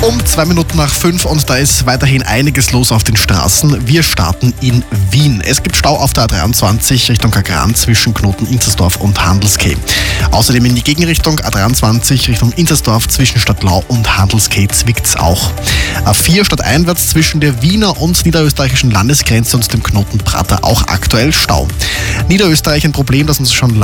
Um 2 Minuten nach 5 und da ist weiterhin einiges los auf den Straßen. Wir starten in Wien. Es gibt Stau auf der A23 Richtung Kagran zwischen Knoten Inzersdorf und Handelskeh. Außerdem in die Gegenrichtung A23 Richtung Inzersdorf zwischen Stadtlau und Handelskeh zwickt's auch. A4 stadteinwärts zwischen der Wiener und niederösterreichischen Landesgrenze und dem Knoten Prater auch aktuell Stau. Niederösterreich ein Problem, das uns schon